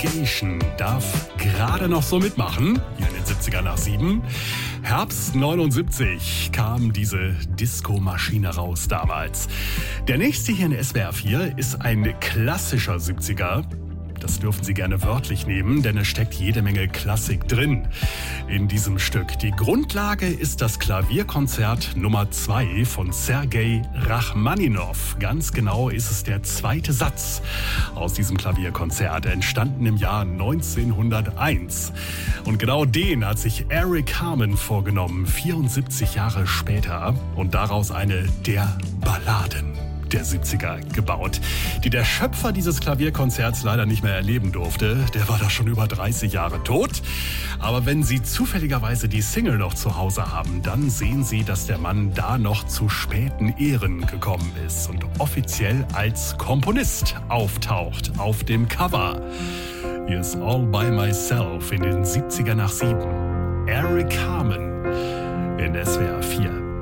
Investigation darf gerade noch so mitmachen, hier in den 70er nach 7. Herbst 79 kam diese Disco-Maschine raus damals. Der nächste hier in SWR 4 ist ein klassischer 70er. Das dürfen Sie gerne wörtlich nehmen, denn es steckt jede Menge Klassik drin in diesem Stück. Die Grundlage ist das Klavierkonzert Nummer 2 von Sergei Rachmaninow. Ganz genau ist es der zweite Satz aus diesem Klavierkonzert, entstanden im Jahr 1901. Und genau den hat sich Eric Carmen vorgenommen, 74 Jahre später, und daraus eine der Balladen der 70er gebaut, die der Schöpfer dieses Klavierkonzerts leider nicht mehr erleben durfte. Der war da schon über 30 Jahre tot. Aber wenn Sie zufälligerweise die Single noch zu Hause haben, dann sehen Sie, dass der Mann da noch zu späten Ehren gekommen ist und offiziell als Komponist auftaucht auf dem Cover. Hier ist All by Myself in den 70er nach 7. Eric Carmen.